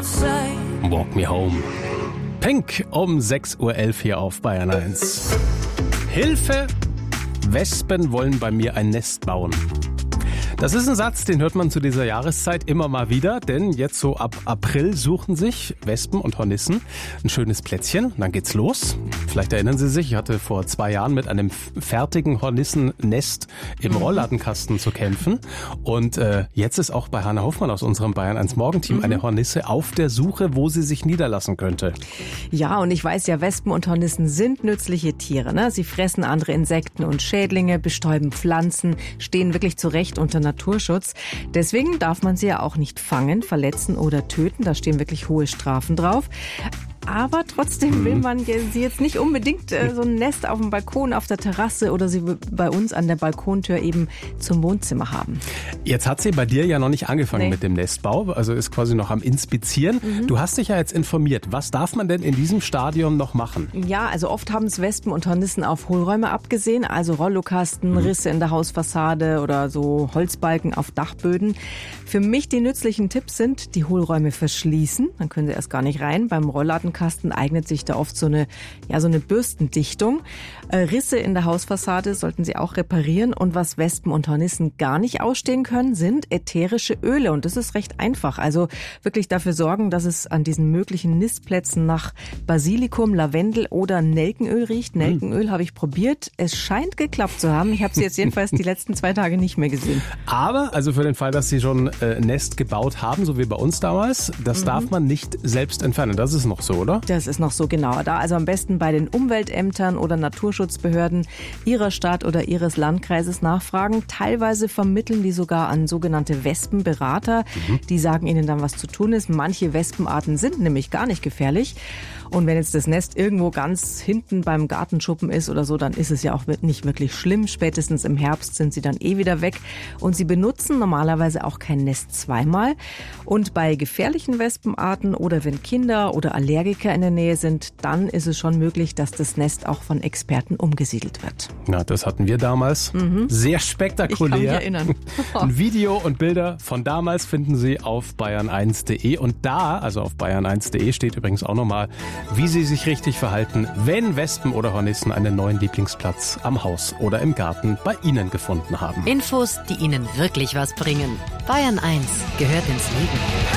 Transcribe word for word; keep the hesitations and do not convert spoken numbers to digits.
Walk Me Home. Pink um sechs Uhr elf hier auf Bayern eins. Hilfe! Wespen wollen bei mir ein Nest bauen. Das ist ein Satz, den hört man zu dieser Jahreszeit immer mal wieder, denn jetzt so ab April suchen sich Wespen und Hornissen ein schönes Plätzchen und dann geht's los. Vielleicht erinnern Sie sich, ich hatte vor zwei Jahren mit einem fertigen Hornissennest im Rollladenkasten zu kämpfen und äh, jetzt ist auch bei Hanna Hoffmann aus unserem Bayern eins Morgenteam mhm. eine Hornisse auf der Suche, wo sie sich niederlassen könnte. Ja, und ich weiß ja, Wespen und Hornissen sind nützliche Tiere, ne? Sie fressen andere Insekten und Schädlinge, bestäuben Pflanzen, stehen wirklich zurecht unter Naturschutz. Deswegen darf man sie ja auch nicht fangen, verletzen oder töten. Da stehen wirklich hohe Strafen drauf. Aber trotzdem will man sie jetzt nicht unbedingt äh, so ein Nest auf dem Balkon, auf der Terrasse oder sie bei uns an der Balkontür eben zum Wohnzimmer haben. Jetzt hat sie bei dir ja noch nicht angefangen nee. mit dem Nestbau, also ist quasi noch am Inspizieren. Mhm. Du hast dich ja jetzt informiert. Was darf man denn in diesem Stadium noch machen? Ja, also oft haben es Wespen und Hornissen auf Hohlräume abgesehen, also Rollokasten, mhm. Risse in der Hausfassade oder so Holzbalken auf Dachböden. Für mich die nützlichen Tipps sind, die Hohlräume verschließen, dann können sie erst gar nicht rein. Beim Rollladen Kasten eignet sich da oft so eine, ja, so eine Bürstendichtung. Äh, Risse in der Hausfassade sollten Sie auch reparieren. Und was Wespen und Hornissen gar nicht ausstehen können, sind ätherische Öle. Und das ist recht einfach. Also wirklich dafür sorgen, dass es an diesen möglichen Nistplätzen nach Basilikum, Lavendel oder Nelkenöl riecht. Nelkenöl habe ich probiert. Es scheint geklappt zu haben. Ich habe sie jetzt jedenfalls die letzten zwei Tage nicht mehr gesehen. Aber, also für den Fall, dass Sie schon äh, Nest gebaut haben, so wie bei uns damals, das mhm. darf man nicht selbst entfernen. Das ist noch so, oder? Das ist noch so genau. Da also am besten bei den Umweltämtern oder Naturschutzbehörden Ihrer Stadt oder Ihres Landkreises nachfragen. Teilweise vermitteln die sogar an sogenannte Wespenberater. Mhm. Die sagen Ihnen dann, was zu tun ist. Manche Wespenarten sind nämlich gar nicht gefährlich. Und wenn jetzt das Nest irgendwo ganz hinten beim Gartenschuppen ist oder so, dann ist es ja auch nicht wirklich schlimm. Spätestens im Herbst sind sie dann eh wieder weg. Und sie benutzen normalerweise auch kein Nest zweimal. Und bei gefährlichen Wespenarten oder wenn Kinder oder Allergiker in der Nähe sind, dann ist es schon möglich, dass das Nest auch von Experten umgesiedelt wird. Ja, das hatten wir damals. Mhm. Sehr spektakulär. Ich kann mich erinnern. Ein Video und Bilder von damals finden Sie auf bayern eins punkt de. Und da, also auf bayern eins punkt de, steht übrigens auch nochmal, wie Sie sich richtig verhalten, wenn Wespen oder Hornissen einen neuen Lieblingsplatz am Haus oder im Garten bei Ihnen gefunden haben. Infos, die Ihnen wirklich was bringen. Bayern eins gehört ins Leben.